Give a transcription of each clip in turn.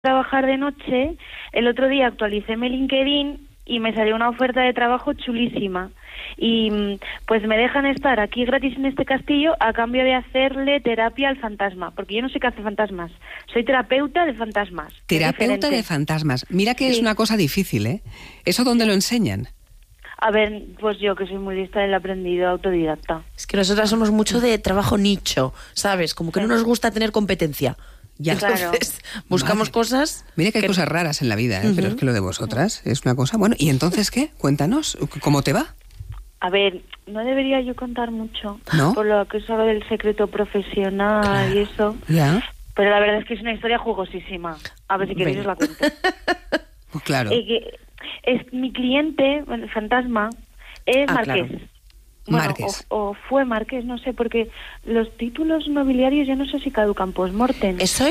trabajar de noche, el otro día actualicé mi LinkedIn y me salió una oferta de trabajo chulísima. Y pues me dejan estar aquí gratis en este castillo a cambio de hacerle terapia al fantasma, porque yo no sé qué hace fantasmas. Soy terapeuta de fantasmas. Terapeuta de fantasmas. Mira que Sí. es una cosa difícil, ¿eh? ¿Eso dónde lo enseñan? A ver, pues yo que soy muy lista del aprendido autodidacta. Es que nosotras somos mucho de trabajo nicho, ¿sabes? Como que no nos gusta tener competencia. Ya. Entonces, buscamos Madre. cosas... Mira que hay cosas raras en la vida, ¿eh? Pero es que lo de vosotras es una cosa... Bueno, ¿y entonces qué? Cuéntanos, ¿cómo te va? A ver, no debería yo contar mucho, ¿No? por lo que es algo del secreto profesional Claro. y eso, Ya, pero la verdad es que es una historia jugosísima. A ver si queréis os la cuento. pues claro. Que es mi cliente, el fantasma, es Marqués. claro. Bueno, Marqués. o fue Marqués, no sé, porque los títulos nobiliarios ya no sé si caducan post-mortem. Eso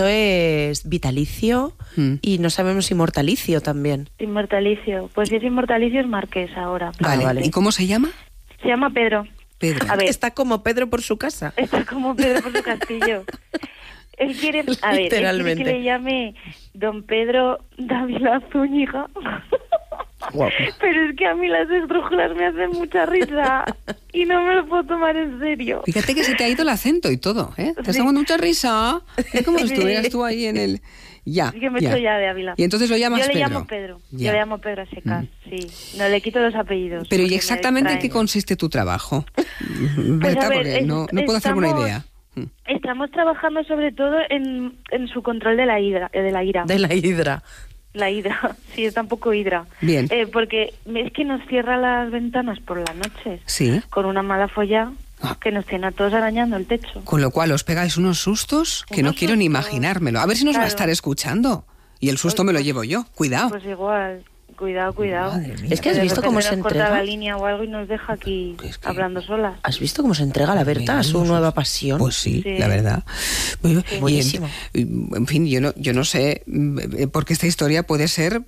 es vitalicio y no sabemos si mortalicio también. Inmortalicio. Pues si es inmortalicio es Marqués ahora. Vale. vale. ¿Y cómo se llama? Se llama Pedro. Pedro. A ver, Está como Pedro por su casa. está como Pedro por su castillo. Él quiere, a ver, él quiere Literalmente. que le llame Don Pedro Dávila Zúñiga. Guau. Pero es que a mí las esdrújulas me hacen mucha risa y no me lo puedo tomar en serio. Fíjate que se te ha ido el acento y todo, ¿eh? Te está dando mucha risa. Es como si estuvieras tú ahí en el... Ya, Sí que me estoy ya de Ávila. Y entonces lo llamas Yo le Pedro. llamo Pedro. Ya. Yo le llamo Pedro a secas, sí. No le quito los apellidos. Pero ¿y porque me exactamente en qué distraen. consiste tu trabajo? Pues Berta, a ver, porque no puedo hacerme una idea. Estamos trabajando sobre todo en su control de la ira. De la hidra. La hidra, sí, está un poco hidra. Bien. Porque es que nos cierra las ventanas por las noches. Sí. Con una mala folla que nos tiene a todos arañando el techo. Con lo cual os pegáis unos sustos que no Unos quiero ni sustos. imaginármelo. A ver si nos va a Claro. estar escuchando. Y el susto me lo llevo yo. Cuidado. Pues igual, cuidado. Madre mía. Es que has De visto repente cómo nos se corta entrega. la línea o algo y nos deja aquí Es que- hablando solas. ¿Has visto cómo se entrega la Berta a su nueva pasión? Pues sí, Sí. la verdad. Y Buenísimo. en fin, yo no sé, porque esta historia puede ser,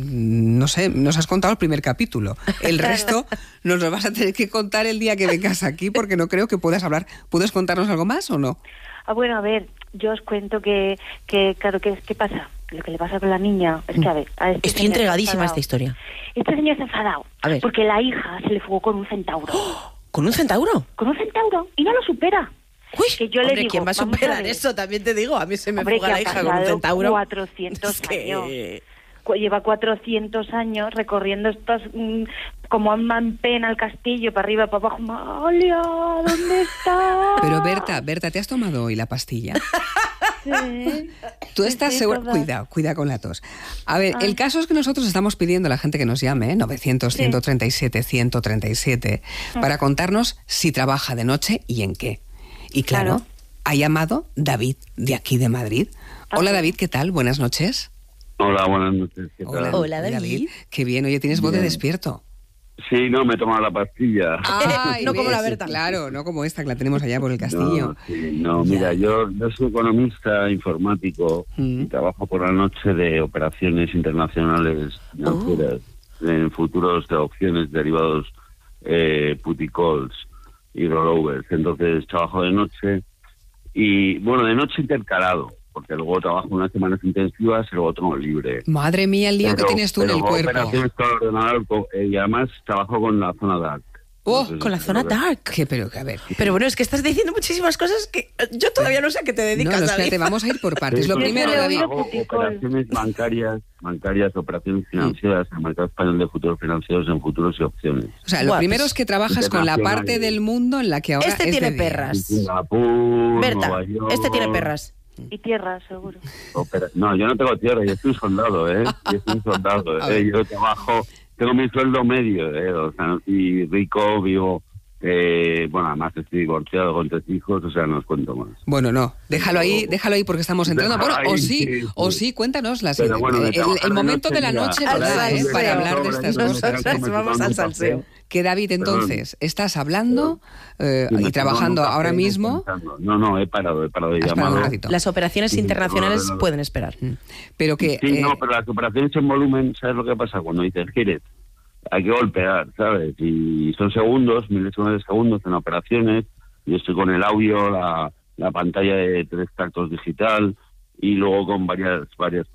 no sé, nos has contado el primer capítulo. El Claro. resto nos lo vas a tener que contar el día que vengas aquí, porque no creo que puedas hablar. ¿Puedes contarnos algo más o no? Bueno, a ver, yo os cuento que claro, ¿qué pasa? Lo que le pasa con la niña es que, a ver... a este Estoy señor entregadísima a está esta historia. Este señor está enfadado. A ver. Porque la hija se le fugó con un centauro. ¿Con un centauro? Con un centauro. Y no lo supera. Uy, Que yo le hombre, digo, ¿quién va a vamos a superar ver. eso? También te digo, a mí se me Hombre, fuga que la ha hija con un pasado centauro. 400 Es que- años. Lleva 400 años recorriendo estas... como en pena al castillo, para arriba, para abajo. Amalia, ¿dónde está? Pero Berta, ¿te has tomado hoy la pastilla? Sí. Tú Sí, estás sí, segura. toda. Cuida con la tos. A ver, el caso es que nosotros estamos pidiendo a la gente que nos llame, 900-137-137, para contarnos si trabaja de noche y en qué. Y claro, Claro. ha llamado David, de aquí de Madrid. Hola Ah. David, ¿qué tal? Buenas noches. Hola, buenas noches. ¿Qué tal? Hola, David. Qué bien, oye, tienes voz de Bien. despierto. Sí, no, me he tomado la pastilla. Ay, No como la ves, Berta. Claro, no como esta que la tenemos allá por el castillo. Mira, yo soy economista informático y trabajo por la noche de operaciones internacionales financieras en futuros de opciones derivados, put y calls y rollovers. Entonces trabajo de noche y, bueno, de noche intercalado, porque luego trabajo unas semanas intensivas y luego tengo libre. Madre mía, el lío que Pero- tienes tú en pero el hago cuerpo. operaciones con el ordenador y además trabajo con la zona dark. Oh, Entonces, Con la zona dark. Pero que a ver. Pero bueno, es que estás diciendo muchísimas cosas que yo todavía no sé a qué te dedicas, No, David. espérate, vamos a ir por partes. Sí, Lo sí, primero, sí, David. Hago operaciones bancarias, operaciones financieras, el mercado español de futuros financieros en futuros y opciones. O sea, lo Guau, primero pues, es que trabajas con la internacional. parte del mundo en la que ahora Este es tiene de día. perras. Singapur, Berta, Nueva York, este tiene perras. Y tierra, seguro. No, yo no tengo tierra, yo soy un soldado, ¿eh? Yo soy un soldado, A ver. Yo trabajo, tengo mi sueldo medio, O sea, no soy rico, vivo... bueno, además estoy divorciado con 3 hijos, o sea, no os cuento más. Bueno, no, déjalo ahí porque estamos entrando. Bueno, Déjalo ahí, o sí. sí, cuéntanos Pero bueno, de trabajar el de momento noche, de la mira, noche, al ¿verdad? salseo. Para hablar de estas Nosotras cosas. vamos al salseo. Que David, entonces, estás hablando Sí, me y estoy trabajando tomando un ahora café, mismo, pensando. No, he parado de Has parado un llamar. ratito. Las operaciones Sí, internacionales no. pueden esperar. pero que... Sí, no, pero las operaciones en volumen, ¿sabes lo que pasa? Cuando dices gires, hay que golpear, ¿sabes? Y son segundos, milésimas de segundos en operaciones. Yo estoy con el audio, la pantalla de 3 tactos digital, y luego con varias